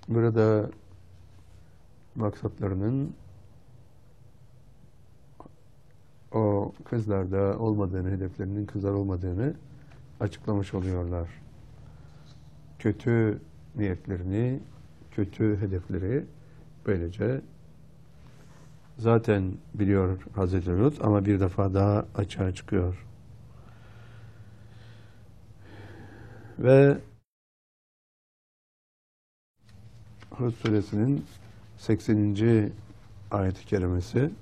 Burada maksatlarının o kızlarda olmadığını, hedeflerinin kızlar olmadığını açıklamış oluyorlar. Kötü niyetlerini, kötü hedefleri böylece zaten biliyor Hazreti Lut ama bir defa daha açığa çıkıyor. Ve Hud suresinin 80. ayet-i kerimesi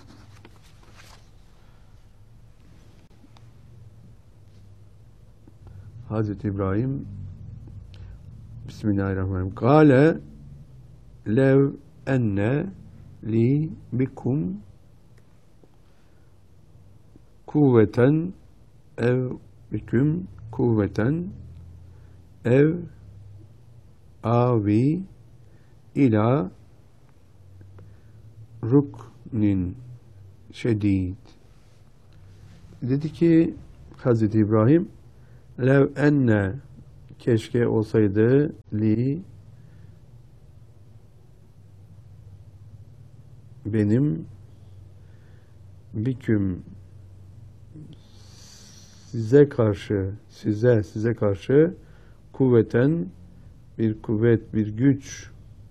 Hazreti İbrahim Bismillahirrahmanirrahim. Kâle lev enne li bikum kuvveten ev biküm kuvveten ev avi ila ruknin şedid. Dedi ki Hazreti İbrahim, lev enne, keşke olsaydı, li, benim, biküm, size karşı kuvveten, bir kuvvet, bir güç,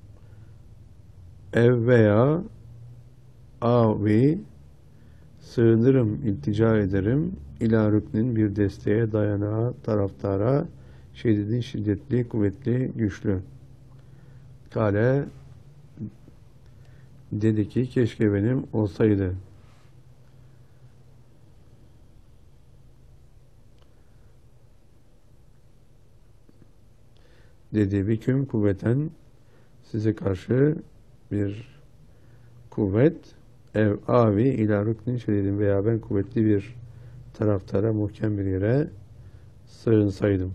ev veya avi, sığınırım, iltica ederim, ila rüknin, bir desteğe, dayanağa, taraftara, şiddetli, şiddetli, kuvvetli, güçlü. Kale dedi ki keşke benim olsaydı. Dedi biküm kuvveten, size karşı bir kuvvet, ev avi ila rüknin şedidin, veya ben kuvvetli bir taraftara, muhkem bir yere sığınsaydım.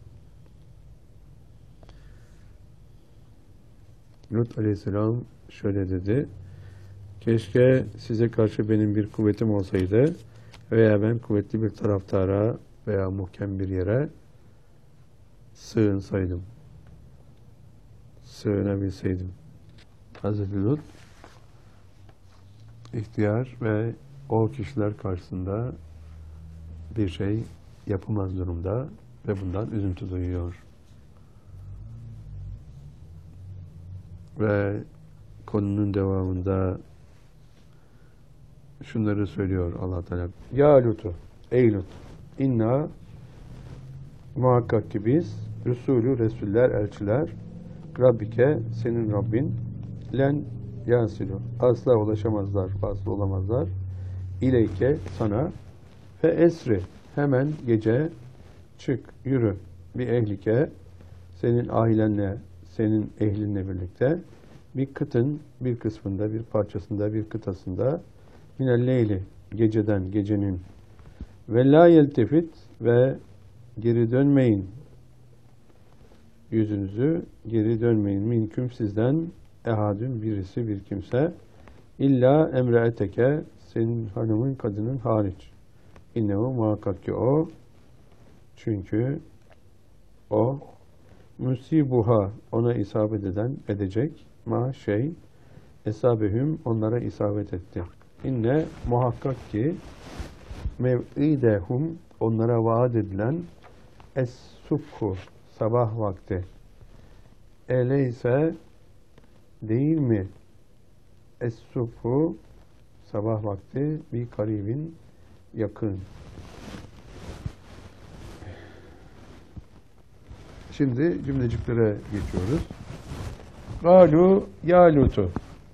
Lut aleyhisselam şöyle dedi: keşke size karşı benim bir kuvvetim olsaydı veya ben kuvvetli bir taraftara veya muhkem bir yere sığınsaydım, sığınabilseydim. Hazreti Lut ihtiyar ve o kişiler karşısında bir şey yapamaz durumda ve bundan üzüntü duyuyor. Ve konunun devamında şunları söylüyor Allah Teala: Ya Lut'u, ey Lut, inna, muhakkak ki biz, Resuller, elçiler, Rabbike, senin Rabbin, len yasilu, asla ulaşamazlar, fasıl olamazlar, ileyke, sana, fe esri, hemen gece çık, yürü, bir ehlike, senin ailenle, senin ehlinle birlikte, bir kıtın bir kısmında, bir parçasında, bir kıtasında, minelleyli, geceden, gecenin, ve la yeltefit, ve geri dönmeyin, yüzünüzü geri dönmeyin, minküm, sizden, ehadün, birisi, bir kimse, illa emreeteke, senin hanımın, kadının hariç. İnnehu, muhakkak ki o, çünkü o, musibuha, ona isabet edecek, ma şey, esabehüm, onlara isabet etti. İnne, muhakkak ki, mev'idehum, onlara vaat edilen, es-subhu, sabah vakti. Eleyse, değil mi? Es-subhu, sabah vakti, bir karibin, yakın. Şimdi cümleciklere geçiyoruz. Galu ya Lut'u.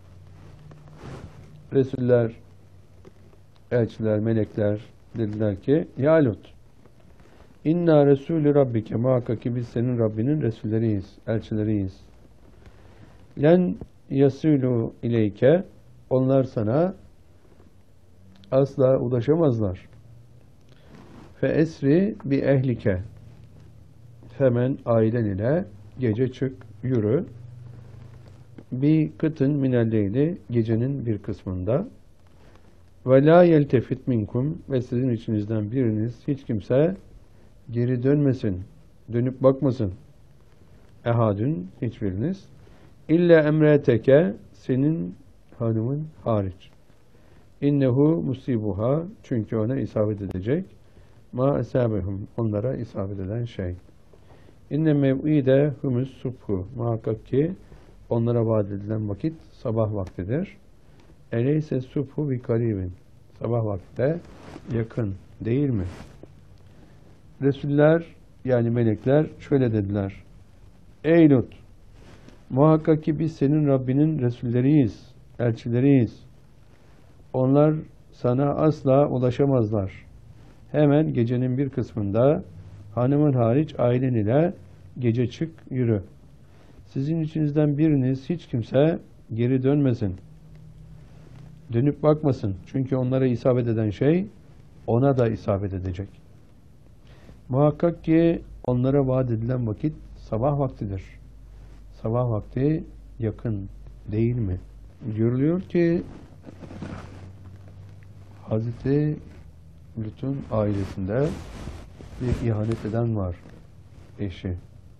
Resuller, elçiler, melekler dediler ki ya Lut, inna Resulü Rabbike, muhakkak ki biz senin Rabbinin Resulleriyiz, elçileriyiz. Len yasilu ileyke, onlar sana asla ulaşamazlar. Fe esri bi ehlike, hemen ailen ile gece çık, yürü. Bir kıtın minelleyli, gecenin bir kısmında. Ve la yeltefit minkum, ve sizin içinizden biriniz, hiç kimse geri dönmesin, dönüp bakmasın. Ehadün, hiçbiriniz. İlla emreteke, senin hanımın hariç. İnnehu musibuha, çünkü ona isabet edecek. Ma esabehum, onlara isabet eden şey. İnne mev'ide humus subhu, muhakkak ki onlara vaat edilen vakit sabah vaktidir. Eleyse subhu bi karibin, sabah vakti de yakın değil mi? Resuller, yani melekler şöyle dediler: Ey Lut, muhakkak ki biz senin Rabbinin Resulleriyiz, elçileriyiz. Onlar sana asla ulaşamazlar. Hemen gecenin bir kısmında hanımın hariç ailen ile gece çık yürü. Sizin içinizden biriniz, hiç kimse geri dönmesin. Dönüp bakmasın. Çünkü onlara isabet eden şey ona da isabet edecek. Muhakkak ki onlara vaat edilen vakit sabah vaktidir. Sabah vakti yakın değil mi? Görülüyor ki Hazreti Lut'un ailesinde bir ihanet eden var, eşi.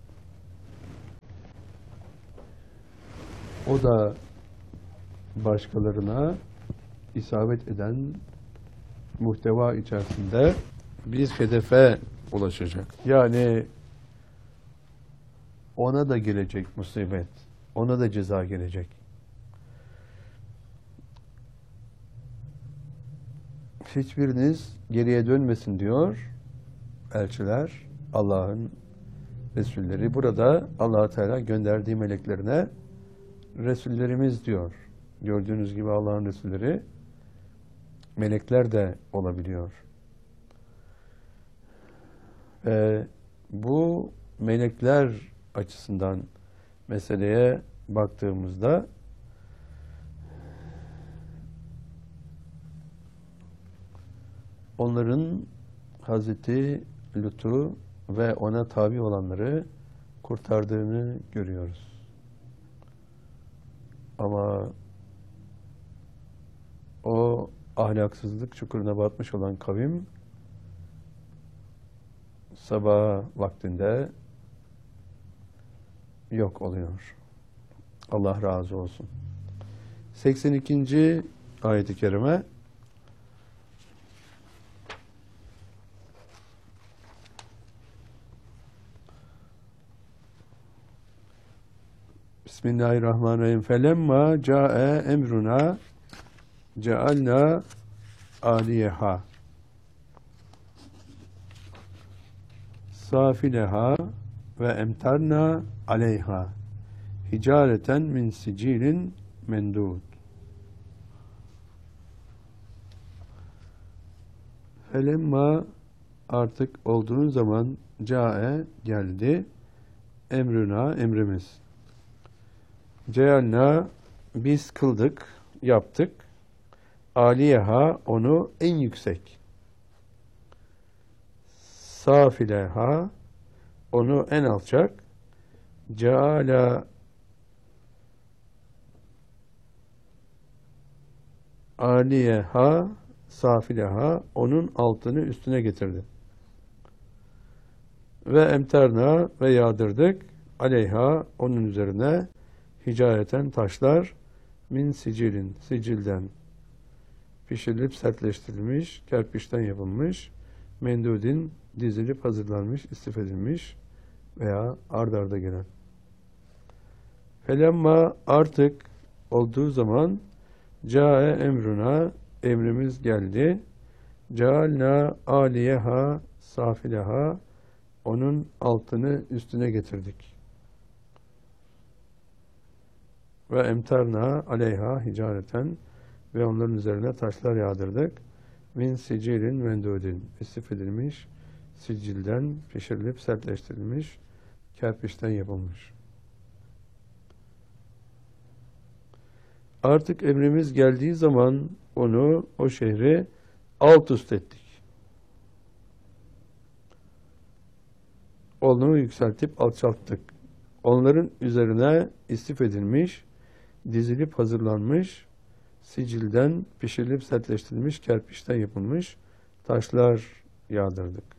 O da başkalarına isabet eden muhteva içerisinde bir hedefe ulaşacak. Yani ona da gelecek musibet, ona da ceza gelecek. Hiçbiriniz geriye dönmesin diyor elçiler, Allah'ın Resulleri. Burada Allah Teala gönderdiği meleklerine Resullerimiz diyor. Gördüğünüz gibi Allah'ın Resulleri melekler de olabiliyor. Bu melekler açısından meseleye baktığımızda onların Hazreti Lut'u ve ona tabi olanları kurtardığını görüyoruz. Ama o ahlaksızlık çukuruna batmış olan kavim sabah vaktinde yok oluyor. Allah razı olsun. 82. ayet-i kerime. Bismillahirrahmanirrahim. Felemma ca'e emruna cealna aliyeha safileha ve emtarna aleyha hicareten min sicilin mendud. Felemma, artık olduğun zaman, ca'e, geldi, emruna, emrimiz. Cealna, biz kıldık, yaptık. Aliyeha, onu en yüksek. Safileha, onu en alçak. Ceala aliyeha, safileha, onun altını üstüne getirdi. Ve emterna, ve yağdırdık, aleyha, onun üzerine, hicareten, taşlar, min sicilin, sicilden, pişirilip sertleştirilmiş, kerpiçten yapılmış, mendudin, dizilip hazırlanmış, istif edilmiş veya ard arda gelen. Felemma, artık olduğu zaman, cae emruna, emrimiz geldi. Cealna aliyeha safileha, onun altını üstüne getirdik. Ve emtarna aleyha hicareten, ve onların üzerine taşlar yağdırdık. Min sicilin mendudin, istif edilmiş, sicilden pişirilip sertleştirilmiş, kerpiçten yapılmış. Artık emrimiz geldiği zaman onu, o şehri alt üst ettik. Onu yükseltip alçalttık. Onların üzerine istif edilmiş, dizilip hazırlanmış, sicilden pişirilip sertleştirilmiş, kerpiçten yapılmış taşlar yağdırdık.